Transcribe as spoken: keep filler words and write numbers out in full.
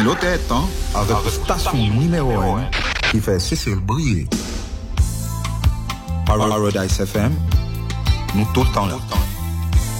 dans l'autre tête, hein, avec la station numéro un qui fait Cécile briller. Paradise F M, nous tout le temps là.